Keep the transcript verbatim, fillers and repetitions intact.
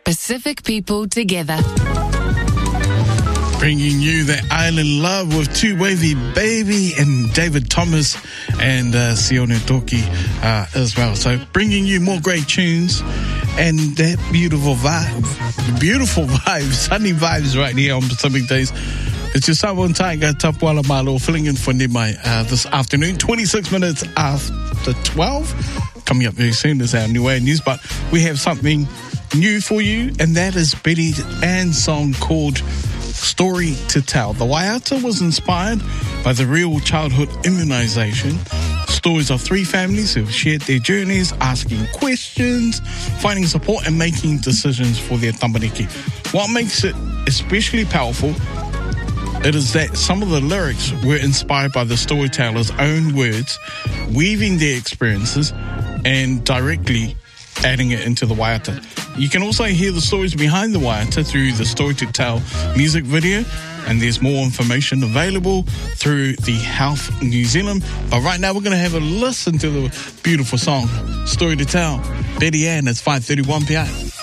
Pacific people together. Bringing you that Island Love with Too Wavy Baby and David Thomas and uh, Sione Toki uh, as well. So bringing you more great tunes and that beautiful vibe. Beautiful vibes, sunny vibes right here on Pacific Days. It's your Samoan Tiger, Tapuala Malo, filling in for Nimai uh, this afternoon, twenty-six minutes after twelve. Coming up very soon is our New Air News, but we have something new for you, and that is Betty Ann's song called Story to Tell. The Waiata was inspired by the real childhood immunisation. Stories of three families who have shared their journeys, asking questions, finding support and making decisions for their tamariki. What makes it especially powerful, it is that some of the lyrics were inspired by the storyteller's own words, weaving their experiences and directly adding it into the Waiata. You can also hear the stories behind the Waiata through the Story to Tell music video, and there's more information available through the Health New Zealand. But right now we're going to have a listen to the beautiful song, Story to Tell. Betty Ann, it's five thirty-one p.m.